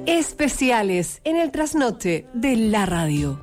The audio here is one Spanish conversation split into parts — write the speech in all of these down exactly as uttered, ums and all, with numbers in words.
Especiales en el trasnoche de la radio.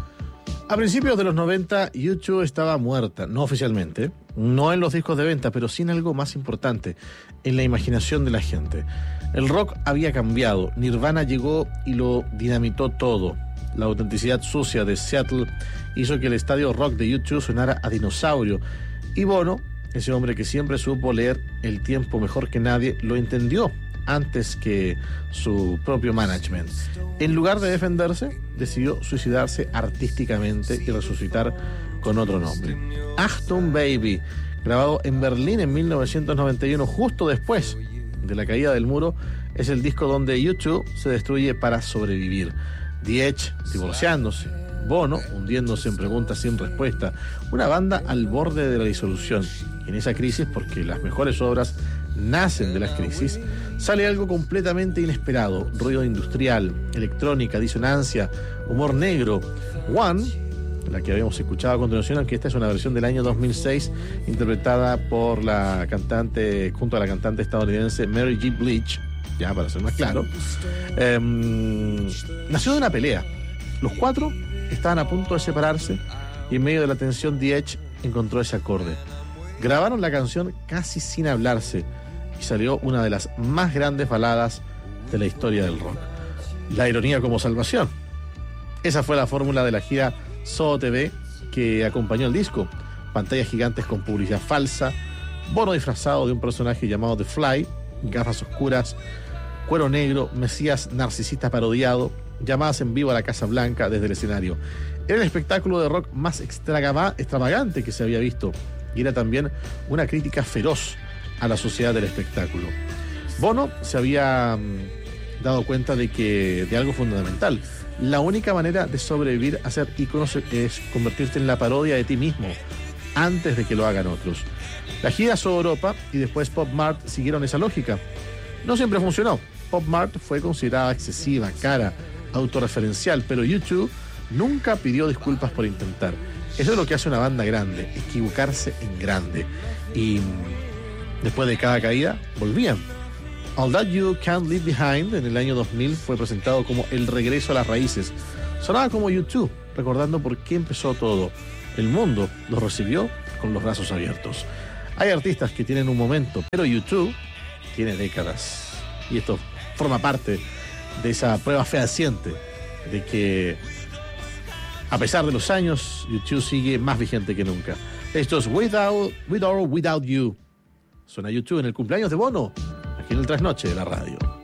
A principios de los noventa, U dos estaba muerta, no oficialmente, no en los discos de venta, pero sí en algo más importante, en la imaginación de la gente. El rock había cambiado, Nirvana llegó y lo dinamitó todo. La autenticidad sucia de Seattle hizo que el estadio rock de U dos sonara a dinosaurio. Y Bono, ese hombre que siempre supo leer el tiempo mejor que nadie, lo entendió antes que su propio management. En lugar de defenderse, decidió suicidarse artísticamente y resucitar con otro nombre. Achtung Baby, grabado en Berlín en mil novecientos noventa y uno, justo después de la caída del muro, es el disco donde U dos se destruye para sobrevivir. The Edge divorciándose, Bono hundiéndose en preguntas sin respuesta, una banda al borde de la disolución. Y en esa crisis, porque las mejores obras nacen de las crisis, sale algo completamente inesperado: ruido industrial, electrónica, disonancia, humor negro. One, la que habíamos escuchado a continuación, aunque esta es una versión del año dos mil seis, interpretada por la cantante, junto a la cantante estadounidense Mary J. Blige, ya para ser más claro, eh, nació de una pelea. Los cuatro estaban a punto de separarse y en medio de la tensión The Edge encontró ese acorde. Grabaron la canción casi sin hablarse y salió una de las más grandes baladas de la historia del rock. La ironía como salvación. Esa fue la fórmula de la gira Soho T V que acompañó el disco. Pantallas gigantes con publicidad falsa, Bono disfrazado de un personaje llamado The Fly, gafas oscuras, cuero negro, Mesías narcisista parodiado, llamadas en vivo a la Casa Blanca desde el escenario. Era el espectáculo de rock más extravagante que se había visto y era también una crítica feroz a la sociedad del espectáculo. Bono se había um, dado cuenta de que de algo fundamental. La única manera de sobrevivir a ser ícono es convertirte en la parodia de ti mismo antes de que lo hagan otros. La gira Soho Europa y después Pop Mart siguieron esa lógica. No siempre funcionó. Pop Mart fue considerada excesiva, cara, autorreferencial, pero U dos nunca pidió disculpas por intentar. Eso es lo que hace una banda grande, equivocarse en grande. Y después de cada caída, volvían. All That You Can't Leave Behind, en el año dos mil, fue presentado como el regreso a las raíces. Sonaba como U dos, recordando por qué empezó todo. El mundo los recibió con los brazos abiertos. Hay artistas que tienen un momento, pero U dos tiene décadas. Y esto forma parte de esa prueba fehaciente de que, a pesar de los años, U dos sigue más vigente que nunca. Esto es Without, With or Without You. Suena U dos en el cumpleaños de Bono, aquí en el Trasnoche de la radio.